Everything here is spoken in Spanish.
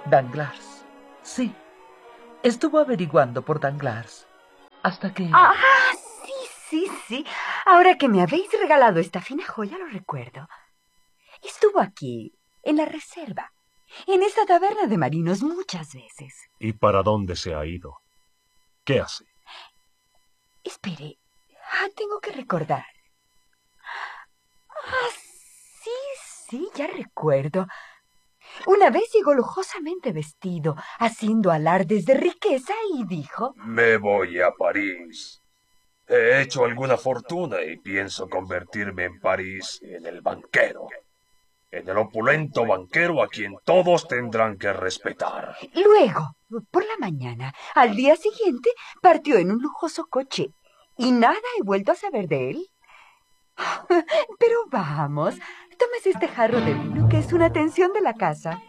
Danglars. Sí, estuvo averiguando por Danglars. Hasta que... Ah, sí. Ahora que me habéis regalado esta fina joya, lo recuerdo. Estuvo aquí, en la reserva, en esta taberna de marinos muchas veces. ¿Y para dónde se ha ido? ¿Qué hace? Espere, tengo que recordar. Sí, ya recuerdo. Una vez llegó lujosamente vestido, haciendo alardes de riqueza, y dijo: Me voy a París. He hecho alguna fortuna y pienso convertirme en París en el banquero. En el opulento banquero a quien todos tendrán que respetar. Luego, por la mañana, al día siguiente, partió en un lujoso coche. Y nada he vuelto a saber de él. Pero vamos, tómese este jarro de vino, que es una atención de la casa.